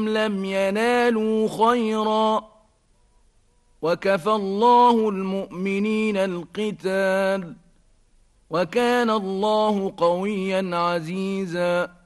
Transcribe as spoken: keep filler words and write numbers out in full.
لم ينالوا خيرا وكفى الله المؤمنين القتال وكان الله قويا عزيزا